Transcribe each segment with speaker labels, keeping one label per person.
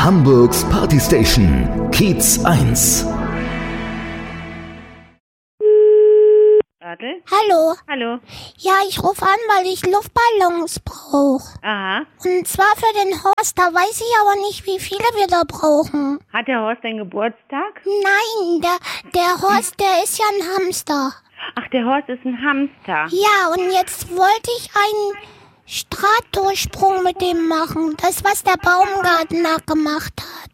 Speaker 1: Hamburgs Partystation, Kiez 1.
Speaker 2: Warte.
Speaker 3: Hallo.
Speaker 2: Hallo.
Speaker 3: Ja, ich rufe an, weil ich Luftballons brauche.
Speaker 2: Aha.
Speaker 3: Und zwar für den Horst, da weiß ich aber nicht, wie viele wir da brauchen.
Speaker 2: Hat der Horst einen Geburtstag?
Speaker 3: Nein, der Horst, der ist ja ein Hamster.
Speaker 2: Ach, der Horst ist ein Hamster.
Speaker 3: Ja, und jetzt wollte ich einen Stratosprung mit dem machen. Das, was der Baumgartner gemacht hat.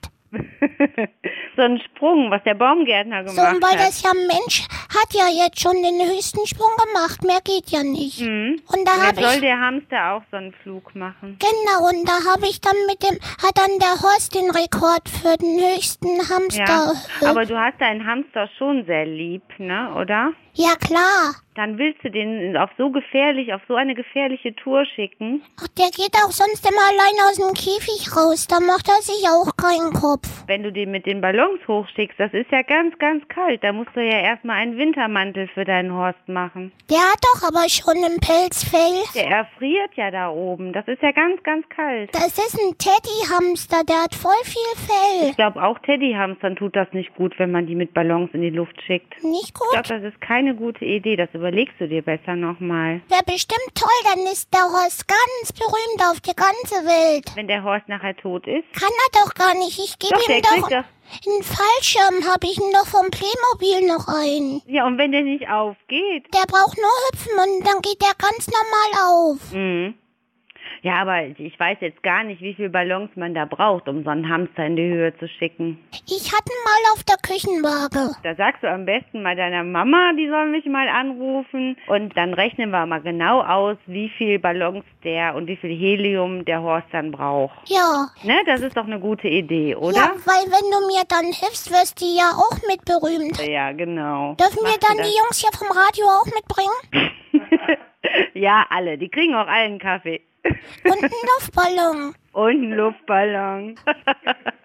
Speaker 2: So ein Sprung, was der Baumgärtner gemacht
Speaker 3: So, weil
Speaker 2: hat.
Speaker 3: das ja Mensch hat ja jetzt schon den höchsten Sprung gemacht. Mehr geht ja nicht.
Speaker 2: Mhm.
Speaker 3: Und da
Speaker 2: Und
Speaker 3: habe
Speaker 2: jetzt soll
Speaker 3: ich...
Speaker 2: der Hamster auch so einen Flug machen.
Speaker 3: Genau, und da habe ich dann hat dann der Horst den Rekord für den höchsten Hamster.
Speaker 2: Ja, aber du hast deinen Hamster schon sehr lieb, ne, oder?
Speaker 3: Ja, klar.
Speaker 2: Dann willst du den auf so eine gefährliche Tour schicken.
Speaker 3: Ach, der geht auch sonst immer allein aus dem Käfig raus. Da macht er sich auch keinen Kopf.
Speaker 2: Wenn du den mit den Ballons hochschickst, das ist ja ganz, ganz kalt. Da musst du ja erstmal einen Wintermantel für deinen Horst machen.
Speaker 3: Der hat doch aber schon ein Pelzfell.
Speaker 2: Der erfriert ja da oben. Das ist ja ganz, ganz kalt.
Speaker 3: Das ist ein Teddyhamster, der hat voll viel Fell.
Speaker 2: Ich glaube, auch Teddyhamstern tut das nicht gut, wenn man die mit Ballons in die Luft schickt.
Speaker 3: Nicht
Speaker 2: Ich
Speaker 3: gut?
Speaker 2: glaube, das ist keine gute Idee. Das überlegst du dir besser nochmal.
Speaker 3: Wäre bestimmt toll, dann ist der Horst ganz berühmt auf die ganze Welt.
Speaker 2: Wenn der Horst nachher tot ist.
Speaker 3: Kann er doch gar nicht. Ich gebe
Speaker 2: Doch, der
Speaker 3: ihm doch...
Speaker 2: kriegt doch...
Speaker 3: einen Fallschirm habe ich ihn doch vom Playmobil noch ein.
Speaker 2: Ja, und wenn der nicht aufgeht?
Speaker 3: Der braucht nur hüpfen und dann geht der ganz normal auf.
Speaker 2: Mhm. Ja, aber ich weiß jetzt gar nicht, wie viele Ballons man da braucht, um so einen Hamster in die Höhe zu schicken.
Speaker 3: Ich hatte ihn mal auf der Küchenwaage.
Speaker 2: Da sagst du am besten mal deiner Mama, die soll mich mal anrufen. Und dann rechnen wir mal genau aus, wie viel Ballons und wie viel Helium der Horst dann braucht.
Speaker 3: Ja.
Speaker 2: Ne, das ist doch eine gute Idee, oder?
Speaker 3: Ja, weil wenn du mir dann hilfst, wirst du ja auch mit berühmt.
Speaker 2: Ja, genau.
Speaker 3: Dürfen wir
Speaker 2: Machst du
Speaker 3: dann
Speaker 2: das?
Speaker 3: die Jungs hier vom Radio auch mitbringen?
Speaker 2: Ja, alle. Die kriegen auch allen Kaffee.
Speaker 3: Und einen Luftballon.
Speaker 2: Und einen Luftballon.